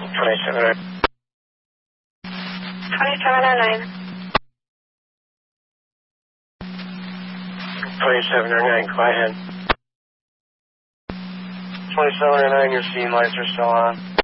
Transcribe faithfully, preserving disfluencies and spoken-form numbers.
twenty-seven oh nine. twenty-seven oh nine. twenty-seven oh nine, go ahead. twenty-seven oh nine, your scene lights are still on.